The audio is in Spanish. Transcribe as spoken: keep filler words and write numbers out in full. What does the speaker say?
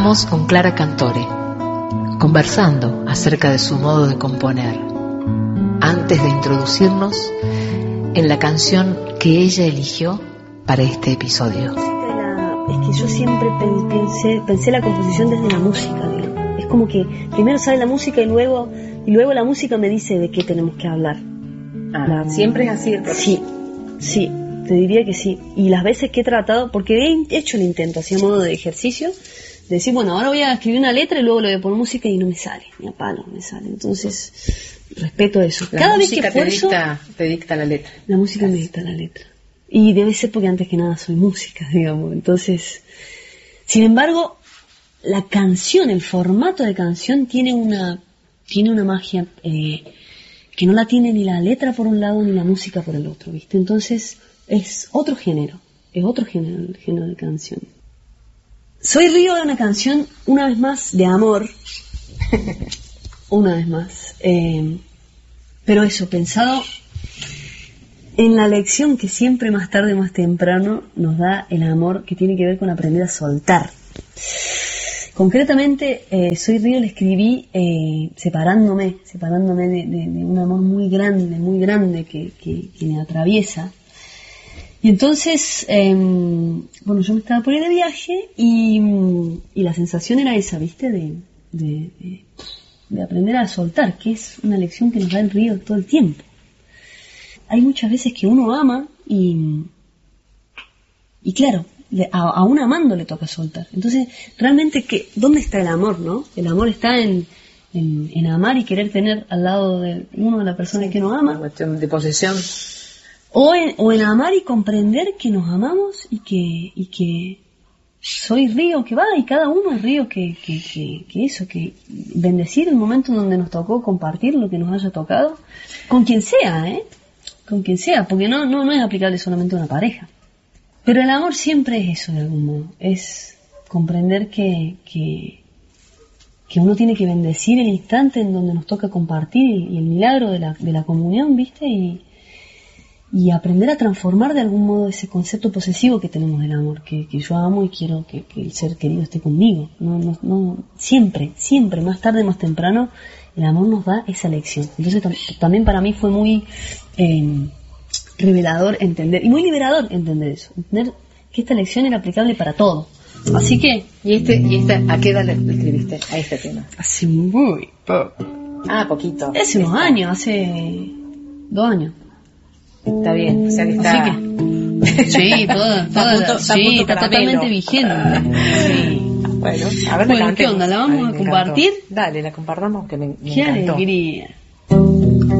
Estamos con Clara Cantore, conversando acerca de su modo de componer, antes de introducirnos en la canción que ella eligió para este episodio. Es que yo siempre pensé, pensé la composición desde la música, digamos. Es como que primero sale la música y luego, y luego la música me dice de qué tenemos que hablar. Ah, la, ¿siempre es así? Sí, sí, te diría que sí. Y las veces que he tratado, porque he hecho el intento, así a modo de ejercicio, de decir, bueno, ahora voy a escribir una letra y luego le voy a poner música y no me sale, ni a palo me sale. Entonces, respeto eso. La Cada vez música que esfuerzo, te dicta, te dicta la letra. La música Casi. me dicta la letra. Y debe ser porque antes que nada soy música, digamos. Entonces, sin embargo, la canción, el formato de canción tiene una, tiene una magia eh, que no la tiene ni la letra por un lado ni la música por el otro, ¿viste? Entonces, es otro género, es otro género, el género de canción. Soy Río de una canción, una vez más, de amor. Una vez más. Eh, pero eso, pensado en la lección que siempre más tarde o más temprano nos da el amor, que tiene que ver con aprender a soltar. Concretamente, eh, Soy Río le escribí eh, separándome, separándome de, de, de un amor muy grande, muy grande que, que, que me atraviesa. Y entonces, eh, bueno, yo me estaba por ir de viaje y, y la sensación era esa, ¿viste? De, de, de, de aprender a soltar, que es una lección que nos da el río todo el tiempo. Hay muchas veces que uno ama y, y claro, a, aún amando le toca soltar. Entonces, realmente, ¿qué, ¿dónde está el amor, no? El amor está en, en, en amar y querer tener al lado de uno de la persona que uno ama. Una cuestión de posesión. O en, o en amar y comprender que nos amamos y que, y que soy río que va y cada uno es río que, que, que, que eso, que bendecir el momento en donde nos tocó compartir lo que nos haya tocado, con quien sea, ¿eh? Con quien sea, porque no, no, no es aplicable solamente a una pareja. Pero el amor siempre es eso de algún modo, es comprender que, que, que uno tiene que bendecir el instante en donde nos toca compartir y, y el milagro de la, de la comunión, ¿viste? Y, y aprender a transformar de algún modo ese concepto posesivo que tenemos del amor, que, que yo amo y quiero que, que el ser querido esté conmigo. No, no, no, siempre, siempre, más tarde, más temprano, el amor nos da esa lección. Entonces tam- también para mí fue muy eh, revelador entender, y muy liberador entender eso, entender que esta lección era aplicable para todo. Así que... ¿Y este, y este, a qué edad le escribiste a este tema? Hace muy poco. Ah, poquito. Hace unos Está. años, hace dos años. Está bien, o sea que está... Así que... Sí, todo, todo, Está punto- está sí, punto está caramelo. totalmente vigente. Sí. Bueno, a ver, Bueno, la ¿qué onda? ¿La vamos Ay, a me compartir? encantó. Dale, la compartamos, que me, me Qué encantó. alegría.